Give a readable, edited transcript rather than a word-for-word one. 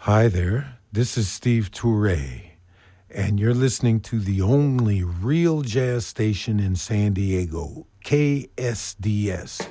Hi there, this is Steve Toure, and you're listening to the only real jazz station in San Diego, KSDS.